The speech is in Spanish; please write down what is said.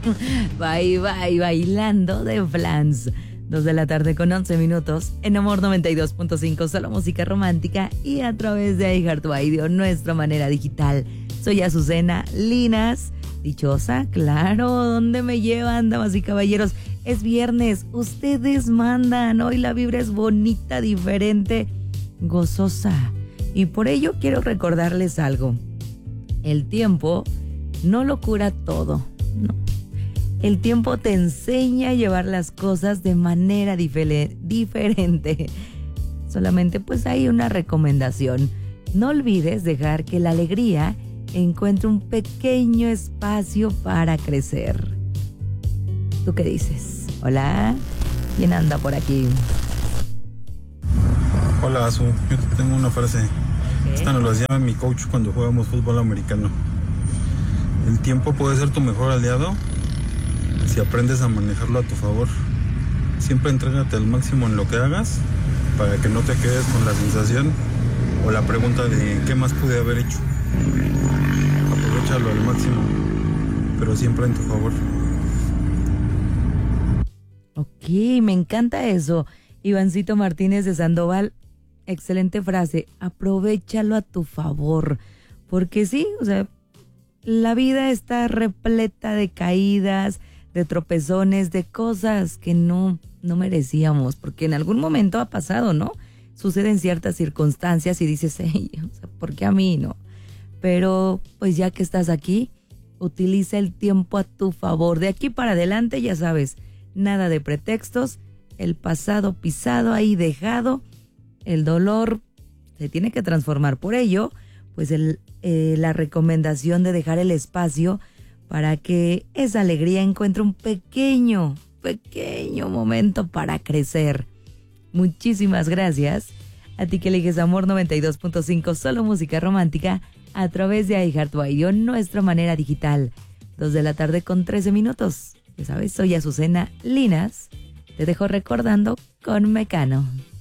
Bye, bye, bailando de Flans. 2 de la tarde con 11 minutos en Amor 92.5, solo música romántica y a través de iHeartRadio, nuestra manera digital. Soy Azucena Linas, dichosa, claro, ¿dónde me llevan, damas y caballeros? Es viernes, ustedes mandan, hoy la vibra es bonita, diferente, gozosa. Y por ello quiero recordarles algo, el tiempo no lo cura todo, no. El tiempo te enseña a llevar las cosas de manera diferente. Solamente pues hay una recomendación. No olvides dejar que la alegría encuentre un pequeño espacio para crecer. ¿Tú qué dices? Hola, ¿quién anda por aquí? Hola, Azu. Yo tengo una frase. Esta nos la llama mi coach cuando jugábamos fútbol americano. El tiempo puede ser tu mejor aliado si aprendes a manejarlo a tu favor. Siempre entrégate al máximo en lo que hagas para que no te quedes con la sensación o la pregunta de ¿qué más pude haber hecho? Aprovechalo al máximo, pero siempre en tu favor. Ok, me encanta eso. Ivancito Martínez de Sandoval, excelente frase. Aprovechalo a tu favor. Porque sí, o sea, la vida está repleta de caídas, de tropezones, de cosas que no merecíamos, porque en algún momento ha pasado, ¿no? Suceden ciertas circunstancias y dices, hey, o sea, ¿por qué a mí no? Pero pues ya que estás aquí, utiliza el tiempo a tu favor. De aquí para adelante, ya sabes, nada de pretextos, el pasado pisado ahí dejado, el dolor se tiene que transformar. Por ello, pues la recomendación de dejar el espacio para que esa alegría encuentre un pequeño momento para crecer. Muchísimas gracias a ti que eliges Amor 92.5, solo música romántica, a través de iHeartRadio, nuestra manera digital. 2 de la tarde con 13 minutos. Ya sabes, soy Azucena Linas. Te dejo recordando con Mecano.